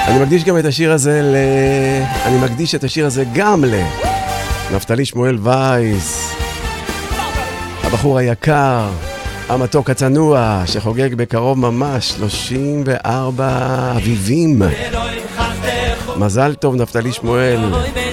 אני מקדיש גם את השיר הזה אני מקדיש את השיר הזה גם לנפתלי שמואל וייס, הבחור היקר, המתוק הצנוע, שחוגג בקרוב ממש 34 אביבים. מזל טוב נפתלי שמואל.